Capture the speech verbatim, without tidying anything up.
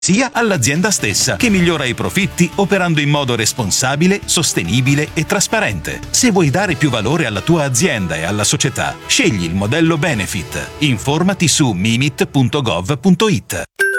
sia all'azienda stessa, che migliora i profitti operando in modo responsabile, sostenibile e trasparente. Se vuoi dare più valore alla tua azienda e alla società, scegli il modello Benefit. Informati su mimit punto gov punto it.